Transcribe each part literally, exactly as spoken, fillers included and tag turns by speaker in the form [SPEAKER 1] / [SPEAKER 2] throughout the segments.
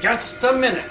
[SPEAKER 1] just a minute.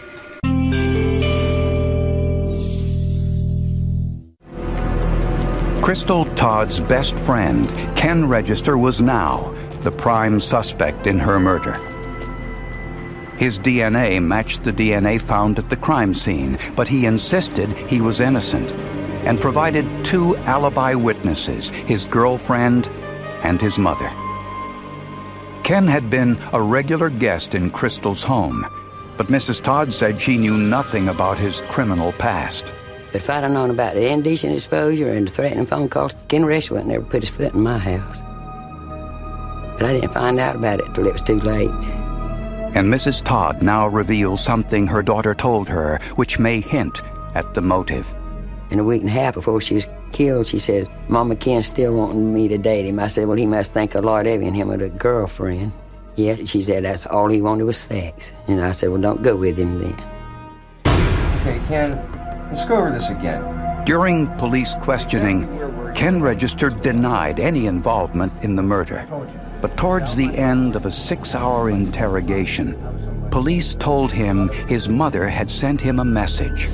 [SPEAKER 2] Crystal Todd's best friend, Ken Register, was now the prime suspect in her murder. His D N A matched the D N A found at the crime scene, but he insisted he was innocent and provided two alibi witnesses, his girlfriend and his mother. Ken had been a regular guest in Crystal's home, but Missus Todd said she knew nothing about his criminal past.
[SPEAKER 3] If I'd have known about the indecent exposure and the threatening phone calls, Ken Register wouldn't never put his foot in my house. But I didn't find out about it till it was too late.
[SPEAKER 2] And Missus Todd now reveals something her daughter told her, which may hint at the motive.
[SPEAKER 3] In a week and a half before she was killed, she said, Mama, Ken's still wanting me to date him. I said, well, he must think a lot of him with a girlfriend. Yeah, she said that's all he wanted was sex. And I said, well, don't go with him then.
[SPEAKER 4] Okay, Ken, let's go over this again.
[SPEAKER 2] During police questioning, Ken Register denied any involvement in the murder. But towards the end of a six-hour interrogation, police told him his mother had sent him a message.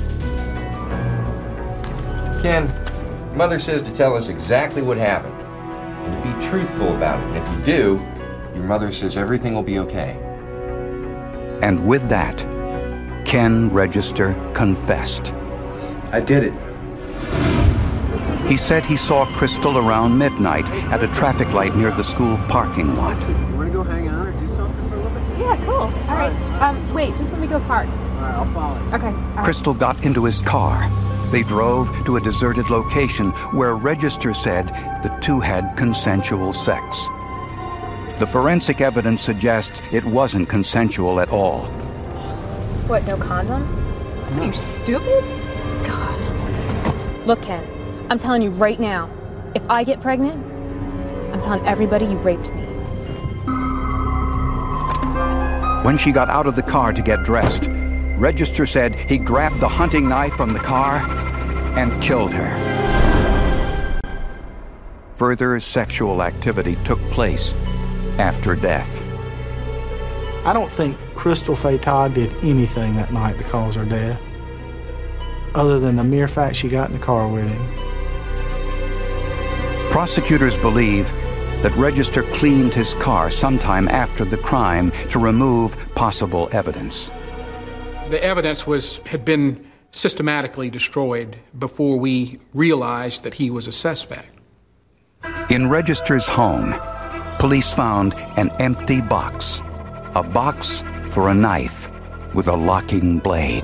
[SPEAKER 4] Ken, Mother says to tell us exactly what happened and to be truthful about it. And if you do, your mother says everything will be okay.
[SPEAKER 2] And with that, Ken Register confessed.
[SPEAKER 5] I did it.
[SPEAKER 2] He said he saw Crystal around midnight at a traffic light near the school parking lot.
[SPEAKER 5] You want to go hang out or do something for a little bit?
[SPEAKER 6] Yeah, cool. All right. Um, wait, just let me go park.
[SPEAKER 5] All right, I'll follow you.
[SPEAKER 6] Okay. All right.
[SPEAKER 2] Crystal got into his car. They drove to a deserted location where Register said the two had consensual sex. The forensic evidence suggests it wasn't consensual at all.
[SPEAKER 6] What, no condom? Are you stupid? God. Look, Ken, I'm telling you right now, if I get pregnant, I'm telling everybody you raped me.
[SPEAKER 2] When she got out of the car to get dressed, Register said he grabbed the hunting knife from the car and killed her. Further sexual activity took place after death.
[SPEAKER 7] I don't think Crystal Faye Todd did anything that night to cause her death, other than the mere fact she got in the car with him.
[SPEAKER 2] Prosecutors believe that Register cleaned his car sometime after the crime to remove possible evidence.
[SPEAKER 8] The evidence was had been systematically destroyed before we realized that he was a suspect.
[SPEAKER 2] In Register's home, police found an empty box, a box for a knife with a locking blade.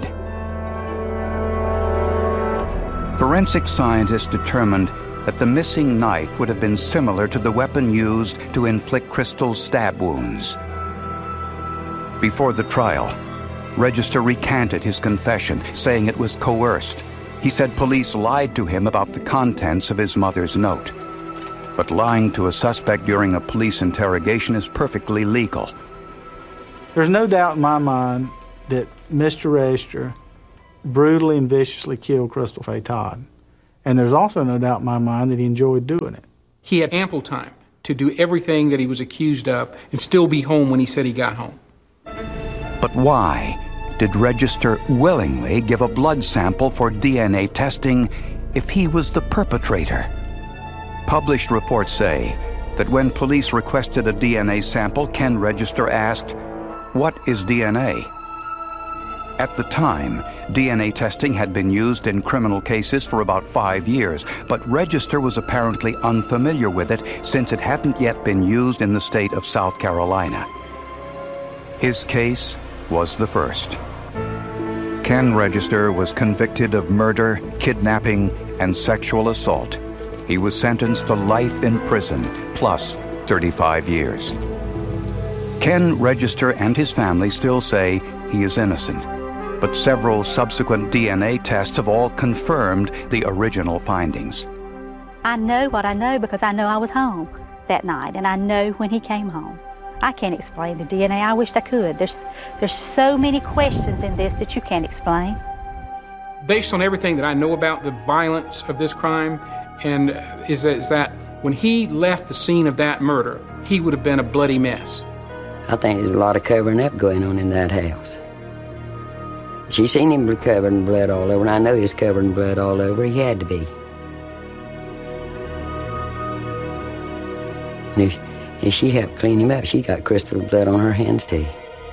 [SPEAKER 2] Forensic scientists determined that the missing knife would have been similar to the weapon used to inflict Crystal's stab wounds. Before the trial, Register recanted his confession, saying it was coerced. He said police lied to him about the contents of his mother's note. But lying to a suspect during a police interrogation is perfectly legal.
[SPEAKER 7] There's no doubt in my mind that Mister Register brutally and viciously killed Crystal Faye Todd. And there's also no doubt in my mind that he enjoyed doing it.
[SPEAKER 8] He had ample time to do everything that he was accused of and still be home when he said he got home.
[SPEAKER 2] But why did Register willingly give a blood sample for D N A testing if he was the perpetrator? Published reports say that when police requested a D N A sample, Ken Register asked, "What is D N A?" At the time, D N A testing had been used in criminal cases for about five years, but Register was apparently unfamiliar with it since it hadn't yet been used in the state of South Carolina. His case was the first. Ken Register was convicted of murder, kidnapping, and sexual assault. He was sentenced to life in prison, plus thirty-five years. Ken Register and his family still say he is innocent, but several subsequent D N A tests have all confirmed the original findings.
[SPEAKER 9] I know what I know because I know I was home that night, and I know when he came home. I can't explain the D N A. I wished I could. There's, there's so many questions in this that you can't explain.
[SPEAKER 8] Based on everything that I know about the violence of this crime, and is that, is that when he left the scene of that murder, he would have been a bloody mess.
[SPEAKER 3] I think there's a lot of covering up going on in that house. She seen him covered in blood all over, and I know he was covered in blood all over. He had to be. And if, if she helped clean him up, she got Crystal's blood on her hands, too.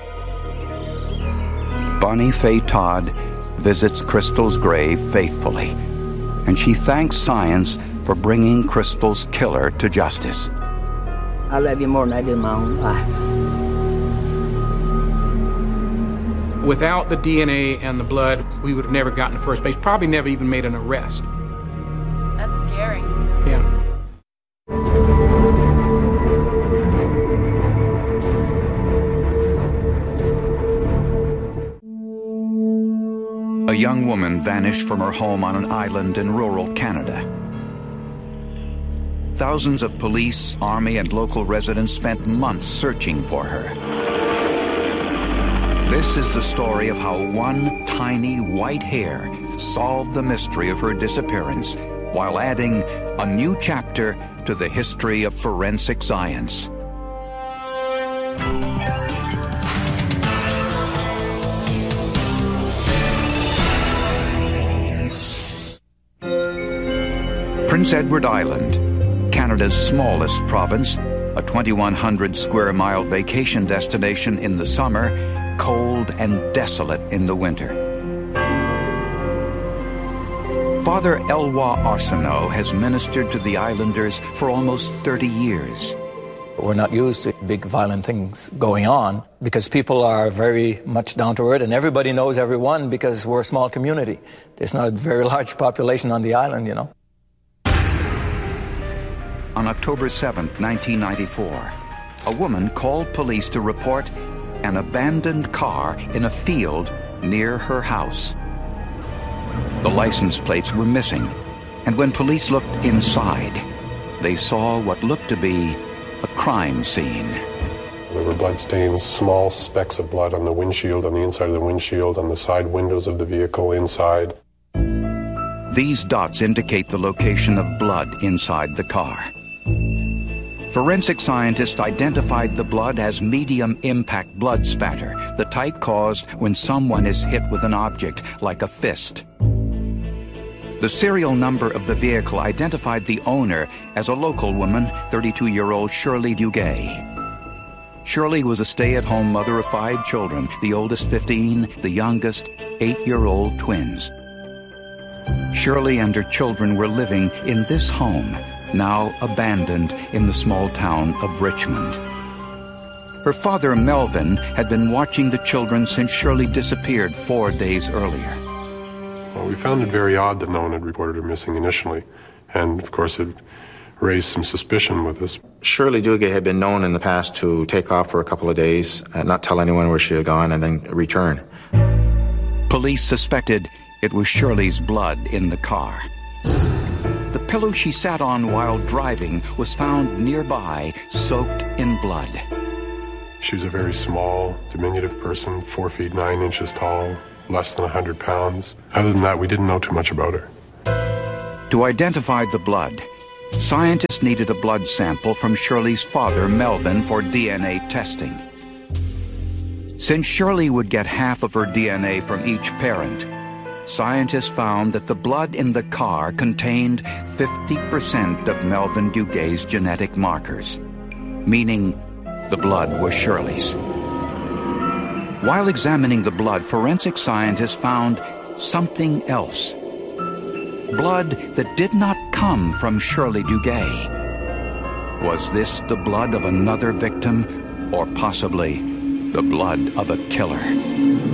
[SPEAKER 2] Bonnie Faye Todd visits Crystal's grave faithfully, and she thanks science for bringing Crystal's killer to justice.
[SPEAKER 3] I love you more than I do my own life.
[SPEAKER 8] Without the D N A and the blood, we would have never gotten to first base, probably never even made an arrest.
[SPEAKER 6] That's scary.
[SPEAKER 8] Yeah.
[SPEAKER 2] A young woman vanished from her home on an island in rural Canada. Thousands of police, army, and local residents spent months searching for her. This is the story of how one tiny white hair solved the mystery of her disappearance while adding a new chapter to the history of forensic science. Prince Edward Island, Canada's smallest province, a twenty-one hundred square mile vacation destination in the summer, cold and desolate in the winter. Father Eloi Arsenault has ministered to the islanders for almost thirty years.
[SPEAKER 1] We're not used to big violent things going on because people are very much down to earth and everybody knows everyone because we're a small community. There's not a very large population on the island, you know.
[SPEAKER 2] On October seventh, nineteen ninety-four, a woman called police to report an abandoned car in a field near her house. The license plates were missing, and when police looked inside, they saw what looked to be a crime scene.
[SPEAKER 10] There were blood stains, small specks of blood on the windshield, on the inside of the windshield, on the side windows of the vehicle inside.
[SPEAKER 2] These dots indicate the location of blood inside the car. Forensic scientists identified the blood as medium-impact blood spatter, the type caused when someone is hit with an object like a fist. The serial number of the vehicle identified the owner as a local woman, thirty-two-year-old Shirley Duguay. Shirley was a stay-at-home mother of five children, the oldest fifteen, the youngest eight-year-old twins. Shirley and her children were living in this home, now abandoned in the small town of Richmond. Her father, Melvin, had been watching the children since Shirley disappeared four days earlier.
[SPEAKER 10] Well, we found it very odd that no one had reported her missing initially, and of course it raised some suspicion with us.
[SPEAKER 11] Shirley Duguay had been known in the past to take off for a couple of days, uh, not tell anyone where she had gone, and then return.
[SPEAKER 2] Police suspected it was Shirley's blood in the car. The pillow she sat on while driving was found nearby, soaked in blood.
[SPEAKER 10] She was a very small, diminutive person, four feet nine inches tall, less than a hundred pounds. Other than that, we didn't know too much about her.
[SPEAKER 2] To identify the blood, scientists needed a blood sample from Shirley's father, Melvin, for D N A testing. Since Shirley would get half of her D N A from each parent, scientists found that the blood in the car contained fifty percent of Melvin Dugay's genetic markers, meaning the blood was Shirley's. While examining the blood, forensic scientists found something else. Blood that did not come from Shirley Duguay. Was this the blood of another victim, or possibly the blood of a killer?